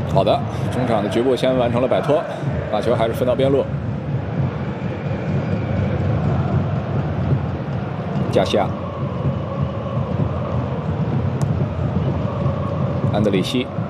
好的，中场的局部先完成了摆脱，把球还是分到边路。加西亚，安德里西。